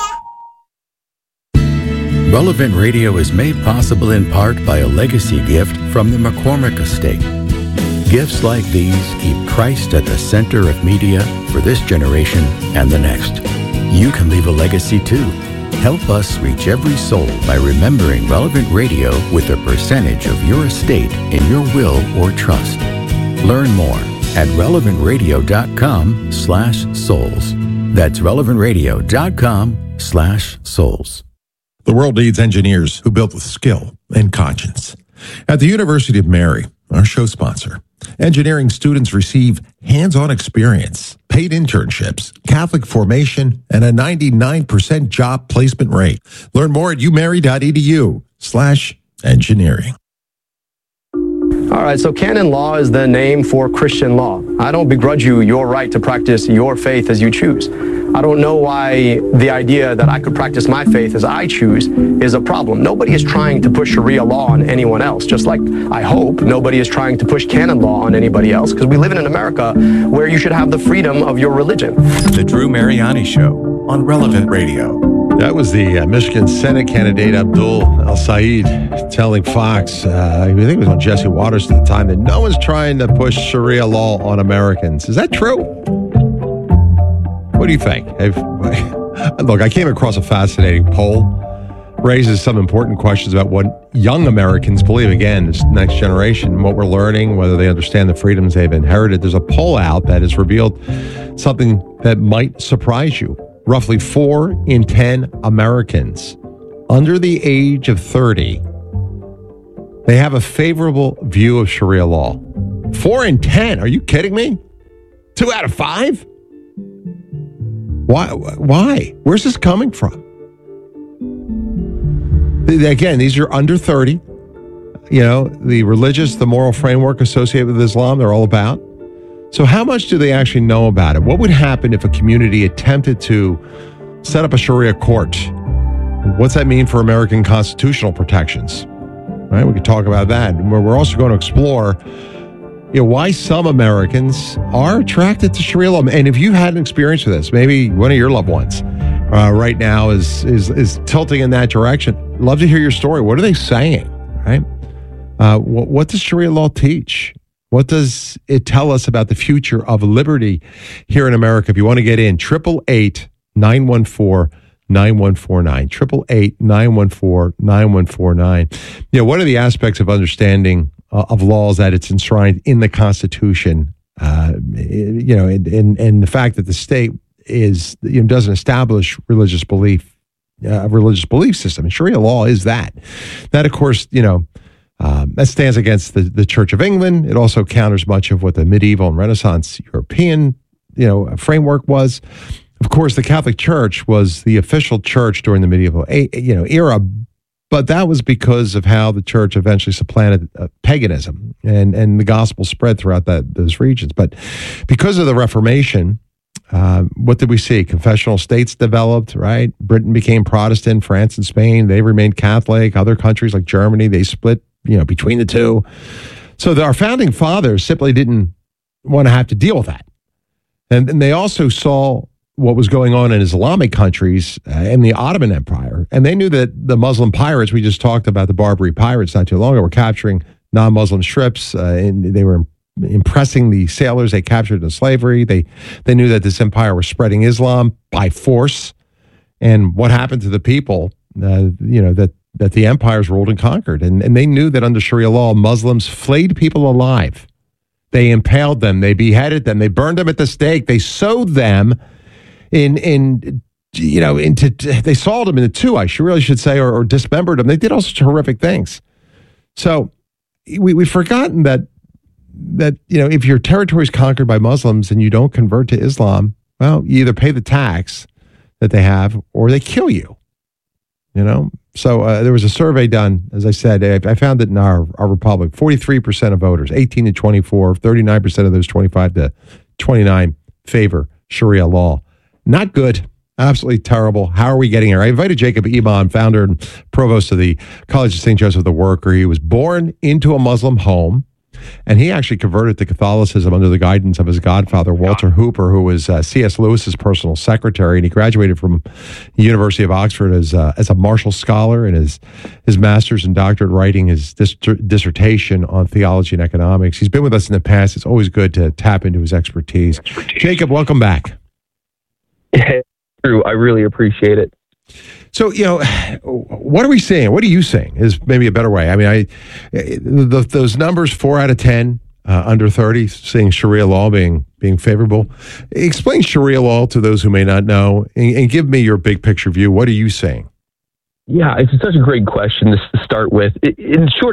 Relevant Radio is made possible in part by a legacy gift from the McCormick Estate. Gifts like these keep Christ at the center of media for this generation and the next. You can leave a legacy too. Help us reach every soul by remembering Relevant Radio with a percentage of your estate in your will or trust. Learn more at relevant radio dot com slash souls. That's relevant radio dot com slash souls. The world needs engineers who build with skill and conscience. At the University of Mary, our show sponsor, engineering students receive hands-on experience, paid internships, Catholic formation, and a ninety-nine percent job placement rate. Learn more at umary.edu slash engineering. All right, so canon law is the name for Christian law. I don't begrudge you your right to practice your faith as you choose. I don't know why the idea that I could practice my faith as I choose is a problem. Nobody is trying to push Sharia law on anyone else, just like I hope nobody is trying to push canon law on anybody else, because we live in an America where you should have the freedom of your religion. The Drew Mariani Show on Relevant Radio. That was the uh, Michigan Senate candidate Abdul El-Sayed telling Fox, uh, I think it was on Jesse Waters at the time, that no one's trying to push Sharia law on Americans. Is that true? What do you think? I've, look, I came across a fascinating poll. Raises some important questions about what young Americans believe. Again, this next generation, what we're learning, whether they understand the freedoms they've inherited. There's a poll out that has revealed something that might surprise you. Roughly four in ten Americans under the age of thirty, they have a favorable view of Sharia law. Four in ten? Are you kidding me? Two out of five? Why? Why? Where's this coming from? Again, these are under thirty. You know, the religious, the moral framework associated with Islam, they're all about. So how much do they actually know about it? What would happen if a community attempted to set up a Sharia court? What's that mean for American constitutional protections? Right? We could talk about that. We're also going to explore, you know, why some Americans are attracted to Sharia law. And if you've had an experience with this, maybe one of your loved ones uh, right now is, is is tilting in that direction. Love to hear your story. What are they saying? Right? Uh, what, what does Sharia law teach? What does it tell us about the future of liberty here in America? If you want to get in, triple eight nine one four nine one four nine, triple eight nine one four nine one four nine. You know, one of the aspects of understanding uh, of laws that it's enshrined in the Constitution, uh, you know, and, and and the fact that the state is, you know, doesn't establish religious belief, uh, a religious belief system, and Sharia law is that. That, of course, you know. Um, that stands against the, the Church of England. It also counters much of what the medieval and Renaissance European, you know, framework was. Of course, the Catholic Church was the official church during the medieval, you know, era, but that was because of how the church eventually supplanted uh, paganism, and and the gospel spread throughout that those regions. But because of the Reformation, um, what did we see? Confessional states developed, right? Britain became Protestant, France and Spain, they remained Catholic. Other countries like Germany, they split, you know, between the two. So the, our founding fathers simply didn't want to have to deal with that. And, and they also saw what was going on in Islamic countries uh, in the Ottoman Empire. And they knew that the Muslim pirates, we just talked about the Barbary pirates not too long ago, were capturing non-Muslim ships, uh, and they were impressing the sailors they captured in slavery. They, they knew that this empire was spreading Islam by force. And what happened to the people, uh, you know, that that the empires ruled and conquered. And, and they knew that under Sharia law, Muslims flayed people alive. They impaled them. They beheaded them. They burned them at the stake. They sewed them in, in you know, into, they sawed them into two, I should really should say, or, or dismembered them. They did all sorts of horrific things. So we, we've forgotten that, that, you know, if your territory is conquered by Muslims and you don't convert to Islam, well, you either pay the tax that they have or they kill you, you know? So uh, there was a survey done, as I said, I, I found it in our, our republic, forty-three percent of voters, eighteen to twenty-four, thirty-nine percent of those twenty-five to twenty-nine favor Sharia law. Not good. Absolutely terrible. How are we getting here? I invited Jacob Eban, founder and provost of the College of Saint Joseph the Worker. He was born into a Muslim home, and he actually converted to Catholicism under the guidance of his godfather, Walter Hooper, who was uh, C S Lewis's personal secretary, and he graduated from the University of Oxford as, uh, as a Marshall Scholar, and his, his master's and doctorate writing his dis- dissertation on theology and economics. He's been with us in the past. It's always good to tap into his expertise. expertise. Jacob, welcome back. Drew, I really appreciate it. So, you know, what are we saying? What are you saying is maybe a better way? I mean, I the, those numbers, four out of ten, uh, under thirty, seeing Sharia law being being favorable. Explain Sharia law to those who may not know, and, and give me your big picture view. What are you saying? Yeah, it's such a great question to start with. In short,